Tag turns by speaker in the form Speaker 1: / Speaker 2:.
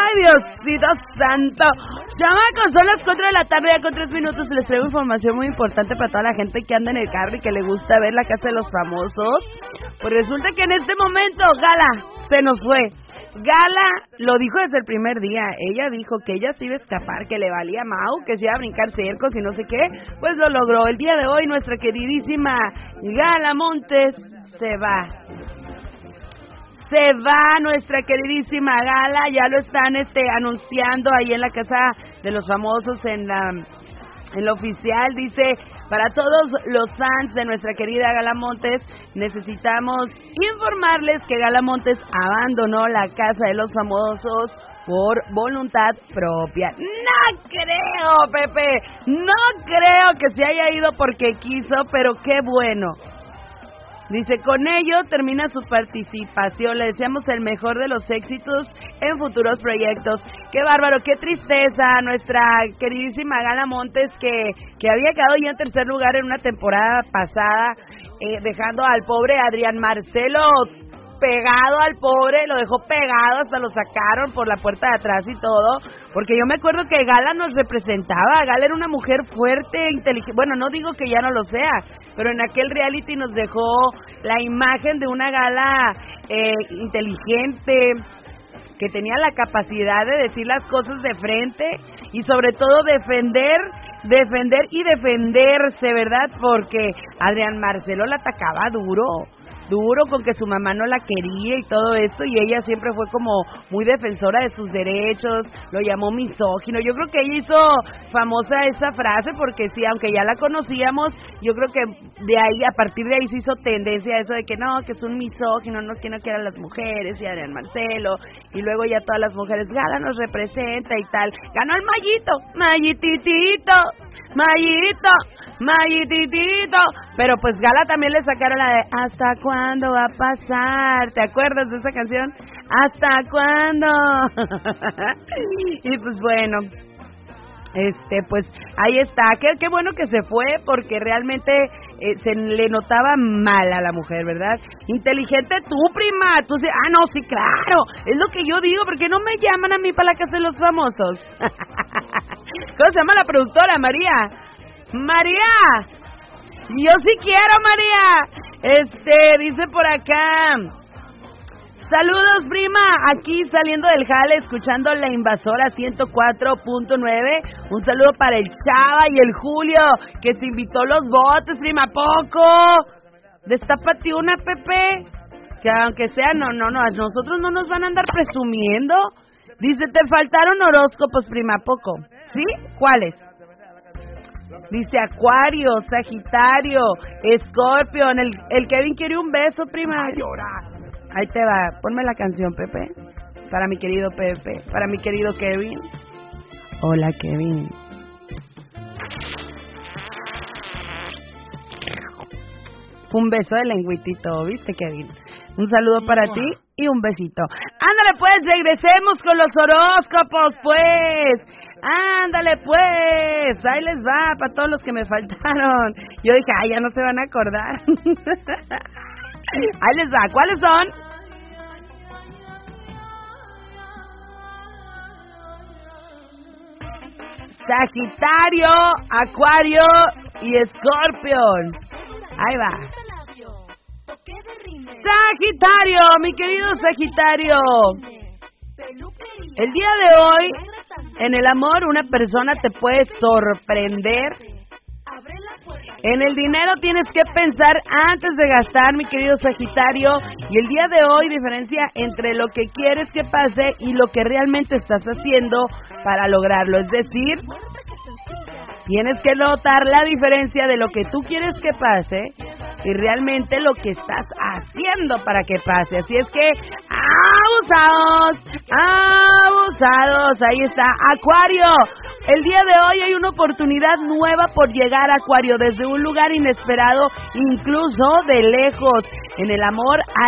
Speaker 1: Ay, Diosito santo. Chamacos, son las 4 de la tarde, ya con 3 minutos. Les traigo información muy importante para toda la gente que anda en el carro y que le gusta ver la casa de los famosos. Pues resulta que en este momento Gala se nos fue. Gala lo dijo desde el primer día. Ella dijo que ella se iba a escapar, que le valía Mau, que se iba a brincar cercos y no sé qué. Pues lo logró. El día de hoy nuestra queridísima Gala Montes se va. Se va nuestra queridísima Gala, ya lo están anunciando ahí en la casa de los famosos en la oficial. Dice, para todos los fans de nuestra querida Gala Montes, necesitamos informarles que Gala Montes abandonó la casa de los famosos por voluntad propia. No creo, Pepe, no creo que se haya ido porque quiso, pero qué bueno. Dice, con ello termina su participación. Le deseamos el mejor de los éxitos en futuros proyectos. Qué bárbaro, qué tristeza. Nuestra queridísima Gala Montes, que había quedado ya en tercer lugar en una temporada pasada, dejando al pobre Adrián Marcelo pegado al pobre, lo dejó pegado, hasta lo sacaron por la puerta de atrás y todo, porque yo me acuerdo que Gala nos representaba. Gala era una mujer fuerte, inteligente, bueno, no digo que ya no lo sea, pero en aquel reality nos dejó la imagen de una Gala inteligente, que tenía la capacidad de decir las cosas de frente y sobre todo defender y defenderse, ¿verdad? Porque Adrián Marcelo la atacaba duro con que su mamá no la quería y todo esto, y ella siempre fue como muy defensora de sus derechos, lo llamó misógino. Yo creo que ella hizo famosa esa frase porque sí, aunque ya la conocíamos, yo creo que de ahí, a partir de ahí se hizo tendencia a eso de que no, que es un misógino, no, que no quiere a las mujeres, y Adrián Marcelo, y luego ya todas las mujeres, Gala nos representa y tal. Ganó el Mayititito, pero pues Gala también le sacaron la de ¿hasta cuándo va a pasar? ¿Te acuerdas de esa canción? ¿Hasta cuándo? Y pues bueno, pues ahí está. Qué bueno que se fue, porque realmente se le notaba mal a la mujer, ¿verdad? Inteligente tú, prima. Tú sí, no, sí, claro. Es lo que yo digo, porque no me llaman a mí para la casa de los famosos. ¿Cómo se llama la productora? María, yo sí quiero, María. Dice por acá, saludos, prima, aquí saliendo del jale, escuchando La Invasora 104.9. Un saludo para el Chava y el Julio, que se invitó los botes, prima. ¿A poco? Destápate una, Pepe, que aunque sea, no, a nosotros no nos van a andar presumiendo. Dice, te faltaron horóscopos, prima. ¿A poco? ¿Sí? ¿Cuáles? Dice Acuario, Sagitario, Escorpión. El Kevin quiere un beso, prima. Ahí te va, ponme la canción, Pepe. Para mi querido Pepe, para mi querido Kevin. Hola, Kevin. Un beso de lengüitito, ¿viste, Kevin? Un saludo para ti y un besito. Ándale, pues, regresemos con los horóscopos, pues. Ándale, pues, ahí les va para todos los que me faltaron. Yo dije, ya no se van a acordar. Ahí les va, ¿cuáles son? Sagitario, Acuario y Escorpión. Ahí va. Sagitario, mi querido Sagitario. El día de hoy, en el amor, una persona te puede sorprender. En el dinero tienes que pensar antes de gastar, mi querido Sagitario. Y el día de hoy, diferencia entre lo que quieres que pase y lo que realmente estás haciendo para lograrlo. Es decir, tienes que notar la diferencia de lo que tú quieres que pase y realmente lo que estás haciendo para que pase. Así es que, abusados, ahí está. Acuario, el día de hoy hay una oportunidad nueva por llegar a Acuario, desde un lugar inesperado, incluso de lejos. En el amor